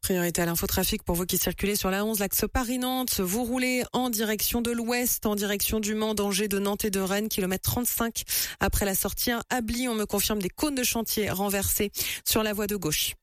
Priorité à l'infotrafic pour vous qui circulez sur la 11, l'axe Paris-Nantes. Vous roulez en direction de l'ouest, en direction du Mans, d'Angers, de Nantes et de Rennes, kilomètre 35. Après la sortie à Ably, on me confirme des cônes de chantier renversés sur la voie de gauche.